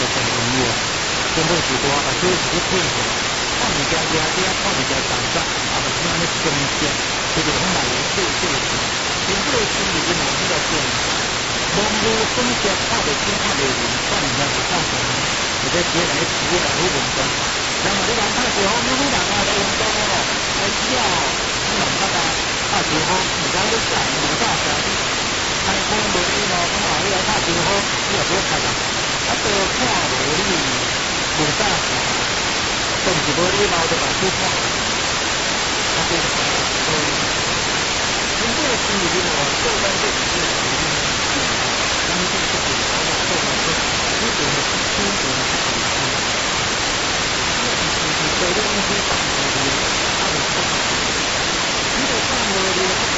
成朋友，根本是多啊，所以是去骗货，看人家家家，看人家长大，啊，就是安尼中间，就是往内对对去，因这个心里面有这个变化，蒙古中间看得清看得明，看人家是看什么，你在接来直接来运动，然后你讲看时候，你人啊在运动哦，在需要你人家看时候，你讲你讲你大声啲，开风无你咯，咁啊你来看时候，你又不要开啦，啊多看无你无大声，都唔是无礼貌就把书看，啊对，所以。从这个心里面，我做到这个事。